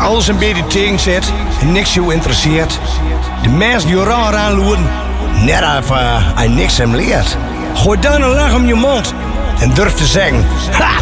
alles een beetje tegen zit en niks jou interesseert. De mensen die raar aanloeren, net of hij niks hem leert. Gooi dan een lach om je mond en durf te zeggen: ha,